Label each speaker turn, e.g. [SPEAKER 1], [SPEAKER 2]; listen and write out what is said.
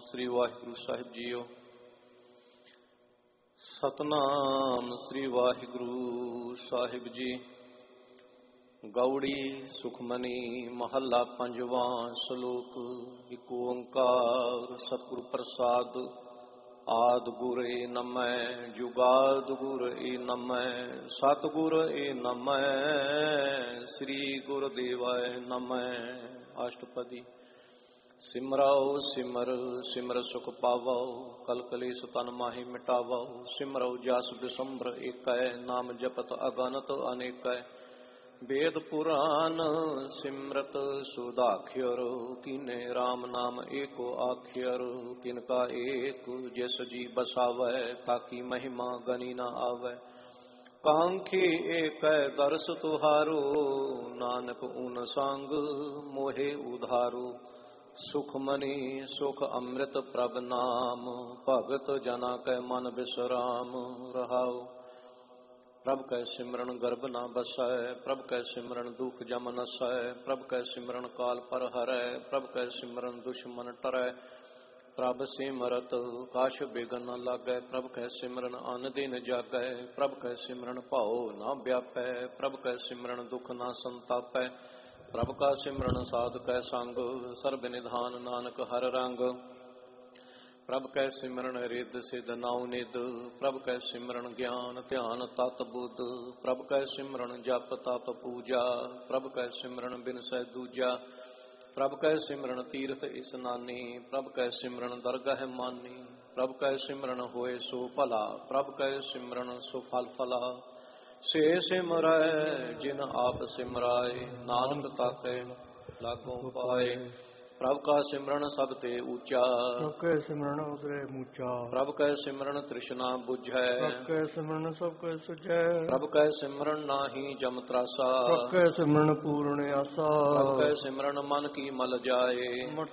[SPEAKER 1] ਸ੍ਰੀ ਵਾਹਿਗੁਰੂ ਸਾਹਿਬ JIO. Satnam ਸ੍ਰੀ ਵਾਹਿਗੁਰੂ ਸਾਹਿਬ ਜੀ। ਗੌੜੀ ਸੁਖਮਨੀ ਮਹੱਲਾ ਪੰਜਵਾਂ। ਸ਼ਲੋਕ। ਇਕ ਓੰਕਾਰ ਸਤਿਗੁਰ ਪ੍ਰਸਾਦ। ਆਦਿ ਗੁਰ ਏ ਨਮੈ, ਜੁਗਾਦ ਗੁਰ ਏ ਨਮੈ, ਸਤਿਗੁਰ ਏ ਨਮੈ, ਸ੍ਰੀ ਗੁਰਦੇਵਾਏ ਨਮੈ। ਅਸ਼ਟਪਦੀ। ਸਿਮਰਾਓ ਸਿਮਰ ਸਿਮਰ ਸੁਖ ਪਾਵੋ, ਕਲ ਕਲੇਸ਼ ਤਨ ਮਾਹੀ ਮਿਟਾਵੋ। ਸਿਮਰੋ ਜਸ ਬਿਸੰਬਰ ਏਕੈ, ਨਾਮ ਜਪਤ ਅਗਨਤ ਅਨੇਕੈ। ਵੇਦ ਪੁਰਾਨ ਸਿਮਰਤ ਸੁਦਾਖਿਅਰ, ਕੀਨੇ ਰਾਮ ਨਾਮ ਏਕੋ ਆਖਿਅਰ। ਤਿਨਕਾ ਏਕ ਜਿਸ ਜੀ ਬਸਾਵੈ, ਤਾਕੀ ਮਹਿਮਾ ਗਨੀ ਨ ਆਵੈ। ਕਾਂਖੀ ਏਕੈ ਦਰਸ ਤੁਹਾਰੋ, ਨਾਨਕ ਊਨ ਸੰਗ ਮੋਹਿ ਉਧਾਰੋ। ਸੁਖਮਨੀ ਸੁਖ ਅੰਮ੍ਰਿਤ ਪ੍ਰਭ ਨਾਮ, ਭਗਤ ਜਨਾ ਕੈ ਮਨ ਬਿਸਰਾਮ। ਰਹਾਉ। ਪ੍ਰਭ ਕੈ ਸਿਮਰਨ ਗਰਭ ਨ ਬਸੈ, ਪ੍ਰਭ ਕੈ ਸਿਮਰਨ ਦੁਖ ਜਮ ਨਸੈ। ਪ੍ਰਭ ਕੈ ਸਿਮਰਨ ਕਾਲ ਪਰ ਹਰੈ, ਪ੍ਰਭ ਕੈ ਸਿਮਰਨ ਦੁਸ਼ਮਨ ਟਰੈ। ਪ੍ਰਭ ਸਿਮਰਤ ਕਾਛ ਬਿਘਨ ਨ ਲਾਗੈ, ਪ੍ਰਭ ਕੈ ਸਿਮਰਨ ਅਨ ਦਿਨ ਜਾਗੈ। ਪ੍ਰਭ ਕੈ ਸਿਮਰਨ ਭਉ ਨ ਵਿਆਪੈ, ਪ੍ਰਭ ਕੈ ਸਿਮਰਨ ਦੁਖ ਨ ਸੰਤਾਪੈ। ਪ੍ਰਭ ਕਾ ਸਿਮਰਨ ਸਾਧ ਕੈ ਸੰਗ, ਸਰਬ ਨਿਧਾਨ ਨਾਨਕ ਹਰ ਰੰਗ। ਪ੍ਰਭ ਕੈ ਸਿਮਰਨ ਰਿੱਧ ਸਿੱਧ ਨਾਉ ਨਿਧ, ਪ੍ਰਭ ਕੈ ਸਿਮਰਨ ਗਿਆਨ ਧਿਆਨ ਤਤ ਬੁੱਧ। ਪ੍ਰਭ ਕੈ ਸਿਮਰਨ ਜਪ ਤਪ ਪੂਜਾ, ਪ੍ਰਭ ਕੈ ਸਿਮਰਨ ਬਿਨਸੈ ਦੂਜਾ। ਪ੍ਰਭ ਕੈ ਸਿਮਰਨ ਤੀਰਥ ਇਸਨਾਨੀ, ਪ੍ਰਭ ਕੈ ਸਿਮਰਨ ਦਰਗਹਿ ਮਾਨੀ। ਪ੍ਰਭ ਕੈ ਸਿਮਰਨ ਹੋਏ ਸੋ ਭਲਾ, ਪ੍ਰਭ ਕੈ ਸਿਮਰਨ ਸੋ ਫਲ ਫਲਾ। ਸੇ ਸਿਮਰੈ ਜਿਨ ਆਪ ਸਿਮਰਾਏ, ਨਾਨਕ ਤਾਕੈ ਲਾਗੋ ਪਾਏ। ਪ੍ਰਭ ਕਾ ਸਿਮਰਨ ਸਭ ਤੇ ਊਚਾ,
[SPEAKER 2] ਪ੍ਰਭ ਕੈ ਸਿਮਰਨ ਉਤਰੈ ਮੂਚਾ।
[SPEAKER 1] ਪ੍ਰਭ ਕੈ ਸਿਮਰਨ ਤ੍ਰਿਸ਼ਨਾ ਬੁਝੈ,
[SPEAKER 2] ਪ੍ਰਭ ਕੈ ਸਿਮਰਨ ਸਭ ਕੈ ਸੁਝੈ।
[SPEAKER 1] ਪ੍ਰਭ ਕੈ ਸਿਮਰਨ ਨਾਹੀ ਜਮ ਤਰਾਸਾ,
[SPEAKER 2] ਪ੍ਰਭ ਕੈ ਸਿਮਰਨ ਪੂਰਨ ਆਸਾ।
[SPEAKER 1] ਪ੍ਰਭ ਕੈ ਸਿਮਰਨ ਮਨ ਕੀ ਮਲ ਜਾਏ।